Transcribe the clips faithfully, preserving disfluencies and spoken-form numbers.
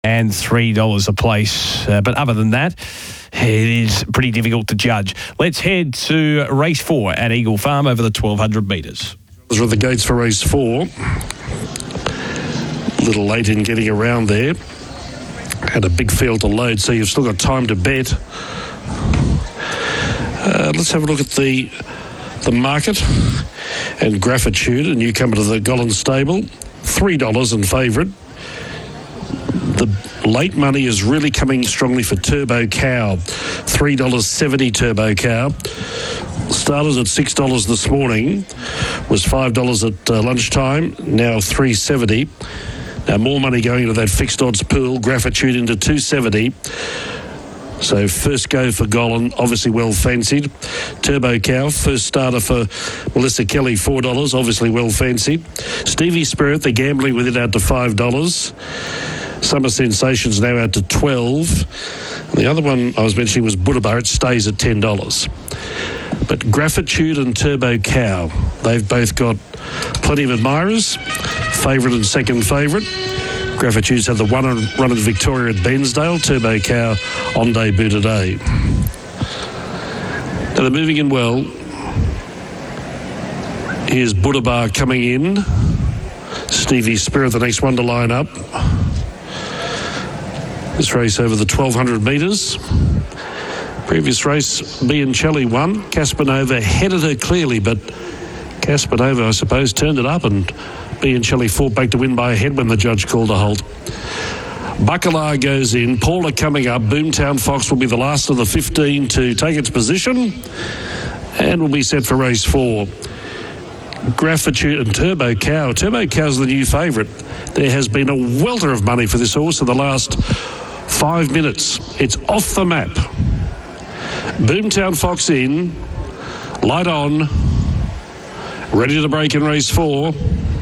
and three dollars a place. Uh, but other than that, it is pretty difficult to judge. Let's head to race four at Eagle Farm over the twelve hundred metres. Those are the gates for race four. A little late in getting around there. Had a big field to load, so you've still got time to bet. Uh, let's have a look at the the market and Gratitude, a newcomer to the Gollan stable. three dollars in favourite. The late money is really coming strongly for Turbo Cow. three dollars seventy Turbo Cow. Started at six dollars this morning. Was five dollars at uh, lunchtime. Now three dollars seventy. Now more money going into that fixed odds pool. Gratitude into two dollars seventy. So first go for Gollan, obviously well fancied. Turbo Cow, first starter for Melissa Kelly, four dollars, obviously well fancied. Stevie Spirit, they're gambling with it out to five dollars. Summer Sensations now out to twelve dollars. The other one I was mentioning was Buddha Bar. It stays at ten dollars. But Gratitude and Turbo Cow, they've both got plenty of admirers. Favourite and second favourite. Gratitude's had the one run at Victoria at Bensdale. Turbo Cow on debut today. Now they're moving in well. Here's Buddha Bar coming in. Stevie Spirit, the next one to line up. This race over the twelve hundred metres. Previous race, Biancelli won. Caspanova headed her clearly, but Caspanova, I suppose, turned it up, and Biancelli fought back to win by a head when the judge called a halt. Bacala goes in. Paula coming up. Boomtown Fox will be the last of the fifteen to take its position and will be set for race four. Gratitude and Turbo Cow. Turbo Cow's the new favourite. There has been a welter of money for this horse in the last five minutes. It's off the map. Boomtown Fox in. Light on. Ready to break in race four.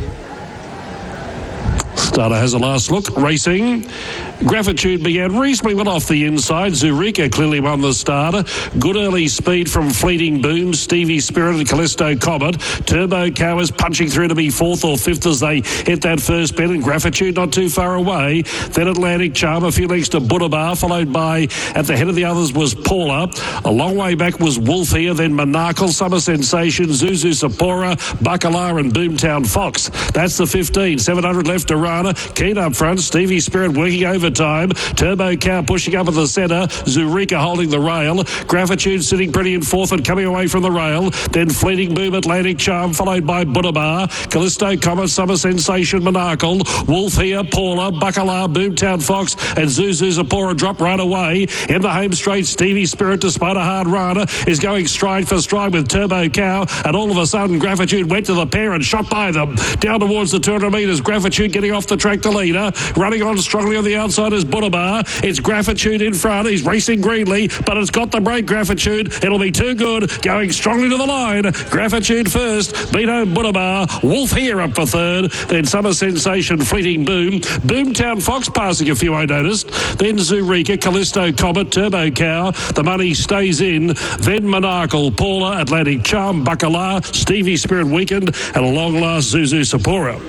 Starter has a last look. Racing. Gratitude began reasonably well off the inside. Zurika clearly won the starter. Good early speed from Fleeting Boom, Stevie Spirit and Callisto Comet. Turbo Cow is punching through to be fourth or fifth as they hit that first bend, and Gratitude not too far away. Then Atlantic Charm, a few lengths to Buddha Bar, followed by, at the head of the others was Paula. A long way back was Wolf here, then Monacle, Summer Sensation, Zuzu Sapora, Bacala and Boomtown Fox. That's the fifteen. seven hundred left to Rana. Keen up front. Stevie Spirit working over time. Turbo Cow pushing up at the centre. Zurika holding the rail. Gratitude sitting pretty in fourth and coming away from the rail. Then Fleeting Boom, Atlantic Charm, followed by Buddha Bar. Callisto Comet, Summer Sensation, Monacle. Wolf here, Paula, Bacala, Boomtown Fox, and Zuzu Zapora drop right away. In the home straight, Stevie Spirit, despite a hard runner, is going stride for stride with Turbo Cow, and all of a sudden Gratitude went to the pair and shot by them. Down towards the two hundred metres, Gratitude getting off the track to leader. Running on strongly on the outside is Buddha Bar. It's Gratitude in front. He's racing greenly, but it's got the break, Gratitude. It'll be too good. Going strongly to the line. Gratitude first. Beat home Buddha Bar. Wolf here up for third. Then Summer Sensation, Fleeting Boom. Boomtown Fox passing a few, I noticed. Then Zurika, Callisto Comet, Turbo Cow. The money stays in. Then Monacle, Paula, Atlantic Charm, Bacala, Stevie Spirit Weekend, and a long last Zuzu Sapora.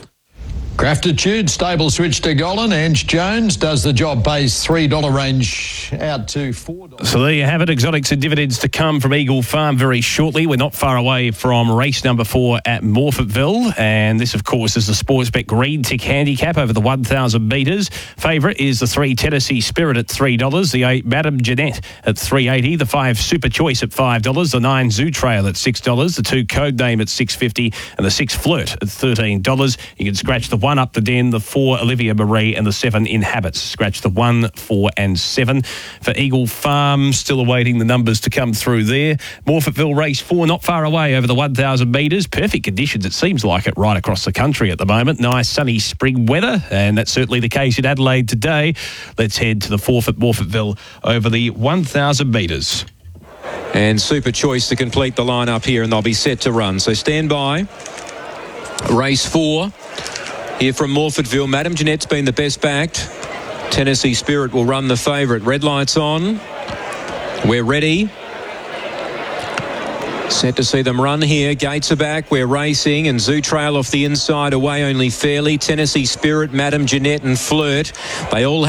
Gratitude, stable switch to Gollan. Ange Jones does the job, pays three dollars range out to four dollars. So there you have it. Exotics and dividends to come from Eagle Farm very shortly. We're not far away from race number four at Morphettville. And this, of course, is the Sportsbet Green Tick Handicap over the one thousand metres. Favourite is the three Tennessee Spirit at three dollars. The eight Madame Jeanette at three dollars eighty. The five Super Choice at five dollars. The nine Zoo Trail at six dollars. The two Codename at six dollars fifty. And the six Flirt at thirteen dollars. You can scratch the one up the den, the four Olivia Marie, and the seven Inhabits. Scratch the one, four, and seven for Eagle Farm. Still awaiting the numbers to come through there. Morphettville race four, not far away over the one thousand metres. Perfect conditions, it seems like it, right across the country at the moment. Nice sunny spring weather, and that's certainly the case in Adelaide today. Let's head to the fourth at Morphettville over the one thousand metres. And Super Choice to complete the line up here, and they'll be set to run. So stand by. Race four. Here from Morphettville, Madame Jeanette's been the best backed. Tennessee Spirit will run the favourite. Red lights on. We're ready. Set to see them run here. Gates are back. We're racing. And Zoo Trail off the inside, away only fairly. Tennessee Spirit, Madame Jeanette and Flirt. They all have